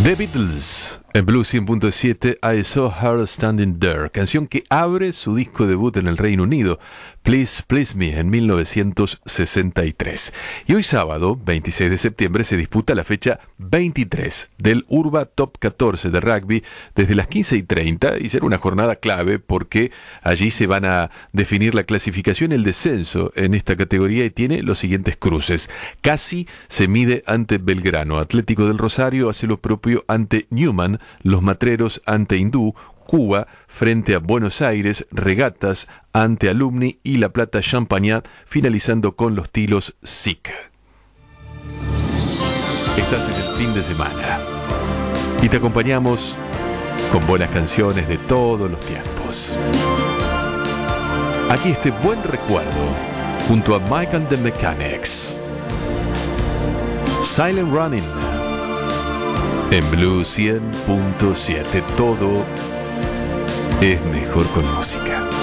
The Beatles, en Blue 100.7, I Saw Her Standing There, canción que abre su disco debut en el Reino Unido, Please Please Me, en 1963. Y hoy sábado, 26 de septiembre, se disputa la fecha 23 del Urba Top 14 de rugby desde las 15:30, y será una jornada clave porque allí se van a definir la clasificación y el descenso en esta categoría, y tiene los siguientes cruces. Casi se mide ante Belgrano, Atlético del Rosario hace lo propio ante Newman, Los Matreros ante Hindú, Cuba frente a Buenos Aires, Regatas ante Alumni y La Plata Champagnat, finalizando con los Tilos SIC. Estás en el fin de semana y te acompañamos con buenas canciones de todos los tiempos. Aquí este buen recuerdo junto a Mike and the Mechanics. Silent Running en Blue 100.7. Todo es mejor con música.